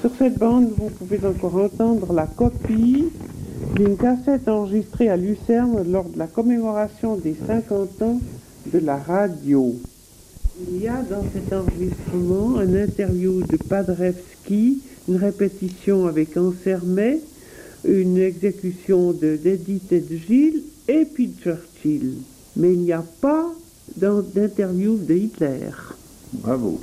Sur cette bande, vous pouvez encore entendre la copie d'une cassette enregistrée à Lucerne lors de la commémoration des 50 ans de la radio. Il y a dans cet enregistrement un interview de Paderewski, une répétition avec Ansermet, une exécution d'Edith et de Gilles et puis de Churchill. Mais il n'y a pas d'interview de Hitler. Bravo.